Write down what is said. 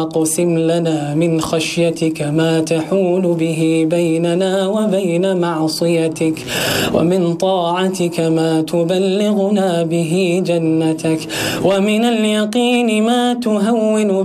اقسم لنا من خشيتك ما تحول به بيننا وبين معصيتك، ومن طاعتك ما تبلغنا به جنتك، ومن اليقين ما تهون